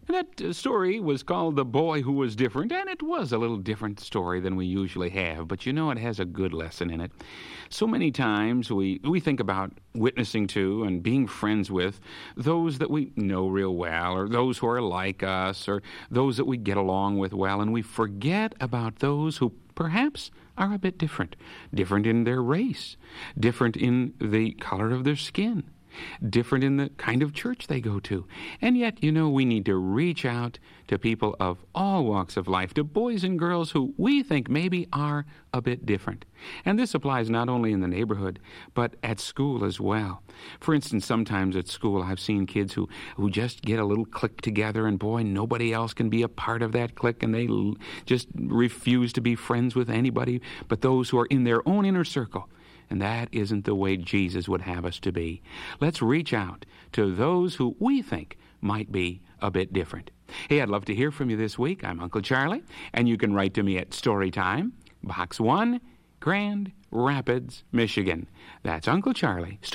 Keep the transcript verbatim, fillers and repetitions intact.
That uh, story was called The Boy Who Was Different, and it was a little different story than we usually have, but you know it has a good lesson in it. So many times we, we think about witnessing to and being friends with those that we know real well, or those who are like us, or those that we get along with well, and we forget about those who perhaps are a bit different. Different in their race, different in the color of their skin, different in the kind of church they go to. And yet, you know, we need to reach out to people of all walks of life, to boys and girls who we think maybe are a bit different. And this applies not only in the neighborhood, but at school as well. For instance, sometimes at school I've seen kids who, who just get a little clique together, and boy, nobody else can be a part of that clique, and they l- just refuse to be friends with anybody but those who are in their own inner circle. And that isn't the way Jesus would have us to be. Let's reach out to those who we think might be a bit different. Hey, I'd love to hear from you this week. I'm Uncle Charlie, and you can write to me at Storytime, Box one, Grand Rapids, Michigan. That's Uncle Charlie.